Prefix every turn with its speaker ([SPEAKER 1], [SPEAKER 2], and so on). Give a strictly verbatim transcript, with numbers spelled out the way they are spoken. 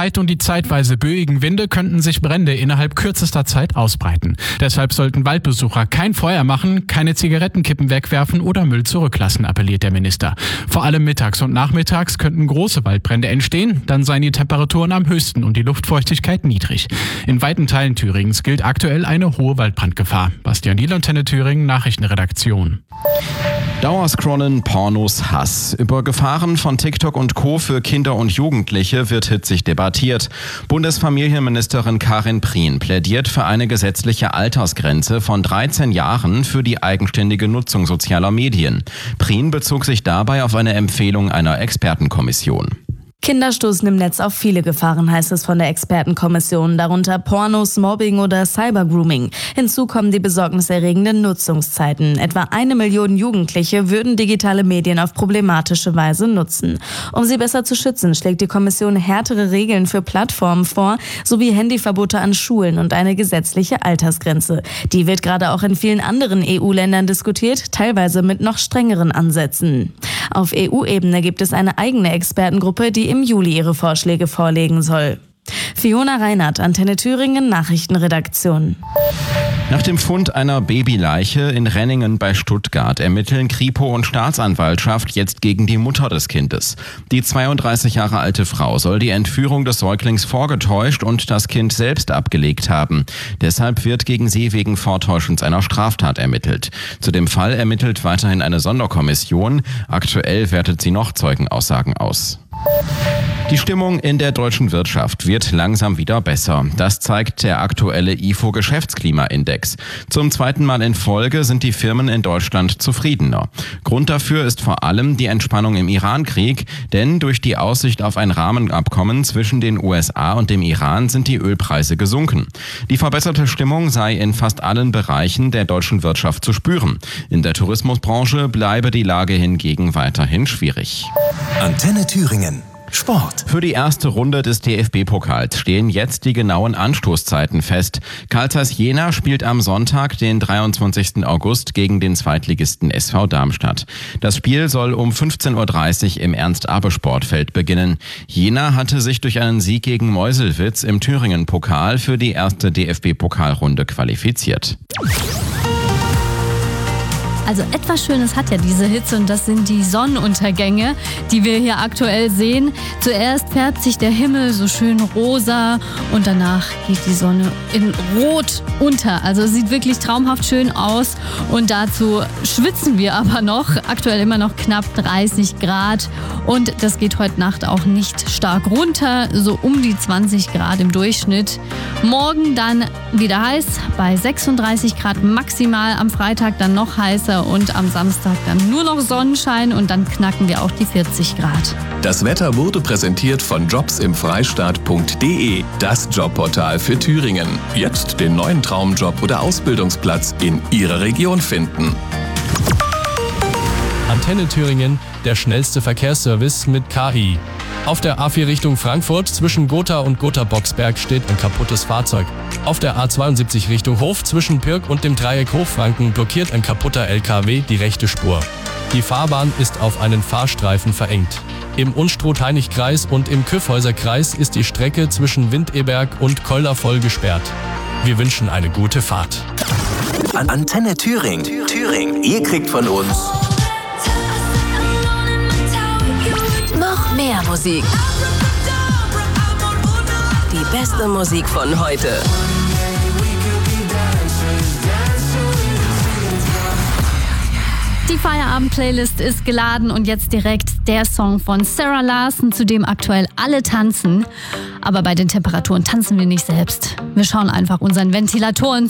[SPEAKER 1] Trockenheit und die zeitweise böigen Winde könnten sich Brände innerhalb kürzester Zeit ausbreiten. Deshalb sollten Waldbesucher kein Feuer machen, keine Zigarettenkippen wegwerfen oder Müll zurücklassen, appelliert der Minister. Vor allem mittags und nachmittags könnten große Waldbrände entstehen, dann seien die Temperaturen am höchsten und die Luftfeuchtigkeit niedrig. In weiten Teilen Thüringens gilt aktuell eine hohe Waldbrandgefahr. Bastian Diel, Antenne Thüringen, Nachrichtenredaktion.
[SPEAKER 2] Dauerscrollen, Pornos, Hass. Über Gefahren von TikTok und Co. für Kinder und Jugendliche wird hitzig debattiert. Bundesfamilienministerin Karin Prien plädiert für eine gesetzliche Altersgrenze von dreizehn Jahren für die eigenständige Nutzung sozialer Medien. Prien bezog sich dabei auf eine Empfehlung einer Expertenkommission.
[SPEAKER 3] Kinder stoßen im Netz auf viele Gefahren, heißt es von der Expertenkommission, darunter Pornos, Mobbing oder Cybergrooming. Hinzu kommen die besorgniserregenden Nutzungszeiten. Etwa eine Million Jugendliche würden digitale Medien auf problematische Weise nutzen. Um sie besser zu schützen, schlägt die Kommission härtere Regeln für Plattformen vor, sowie Handyverbote an Schulen und eine gesetzliche Altersgrenze. Die wird gerade auch in vielen anderen E U-Ländern diskutiert, teilweise mit noch strengeren Ansätzen. Auf E U-Ebene gibt es eine eigene Expertengruppe, die im Juli ihre Vorschläge vorlegen soll. Fiona Reinhardt, Antenne Thüringen, Nachrichtenredaktion.
[SPEAKER 2] Nach dem Fund einer Babyleiche in Renningen bei Stuttgart ermitteln Kripo und Staatsanwaltschaft jetzt gegen die Mutter des Kindes. Die zweiunddreißig Jahre alte Frau soll die Entführung des Säuglings vorgetäuscht und das Kind selbst abgelegt haben. Deshalb wird gegen sie wegen Vortäuschens einer Straftat ermittelt. Zu dem Fall ermittelt weiterhin eine Sonderkommission. Aktuell wertet sie noch Zeugenaussagen aus. Die Stimmung in der deutschen Wirtschaft wird langsam wieder besser. Das zeigt der aktuelle I F O-Geschäftsklimaindex. Zum zweiten Mal in Folge sind die Firmen in Deutschland zufriedener. Grund dafür ist vor allem die Entspannung im Iran-Krieg, denn durch die Aussicht auf ein Rahmenabkommen zwischen den U S A und dem Iran sind die Ölpreise gesunken. Die verbesserte Stimmung sei in fast allen Bereichen der deutschen Wirtschaft zu spüren. In der Tourismusbranche bleibe die Lage hingegen weiterhin schwierig.
[SPEAKER 4] Antenne Thüringen. Sport.
[SPEAKER 2] Für die erste Runde des D F B-Pokals stehen jetzt die genauen Anstoßzeiten fest. Carl Zeiss Jena spielt am Sonntag, den dreiundzwanzigsten August, gegen den Zweitligisten S V Darmstadt. Das Spiel soll um fünfzehn Uhr dreißig im Ernst-Abbe-Sportfeld beginnen. Jena hatte sich durch einen Sieg gegen Meuselwitz im Thüringen-Pokal für die erste D F B-Pokalrunde qualifiziert.
[SPEAKER 5] Also etwas Schönes hat ja diese Hitze und das sind die Sonnenuntergänge, die wir hier aktuell sehen. Zuerst färbt sich der Himmel so schön rosa und danach geht die Sonne in Rot unter. Also es sieht wirklich traumhaft schön aus und dazu schwitzen wir aber noch. Aktuell immer noch knapp dreißig Grad und das geht heute Nacht auch nicht stark runter, so um die zwanzig Grad im Durchschnitt. Morgen dann wieder heiß bei sechsunddreißig Grad maximal, am Freitag dann noch heißer und am Samstag dann nur noch Sonnenschein und dann knacken wir auch die vierzig Grad.
[SPEAKER 4] Das Wetter wurde präsentiert von jobs im freistaat punkt de, das Jobportal für Thüringen. Jetzt den neuen Traumjob oder Ausbildungsplatz in Ihrer Region finden.
[SPEAKER 6] Antenne Thüringen, der schnellste Verkehrsservice mit K I. Auf der A vier Richtung Frankfurt zwischen Gotha und Gotha-Boxberg steht ein kaputtes Fahrzeug. Auf der A zweiundsiebzig Richtung Hof zwischen Pirk und dem Dreieck Hochfranken blockiert ein kaputter L K W die rechte Spur. Die Fahrbahn ist auf einen Fahrstreifen verengt. Im Unstrut-Heinig-Kreis und im Kyffhäuser-Kreis ist die Strecke zwischen Windeberg und Koller voll gesperrt. Wir wünschen eine gute Fahrt.
[SPEAKER 4] An Antenne Thüringen. Thüringen. Ihr kriegt von uns
[SPEAKER 7] noch mehr Musik. Die beste Musik von heute.
[SPEAKER 5] Die Feierabend-Playlist ist geladen und jetzt direkt der Song von Sarah Larson, zu dem aktuell alle tanzen. Aber bei den Temperaturen tanzen wir nicht selbst. Wir schauen einfach unseren Ventilatoren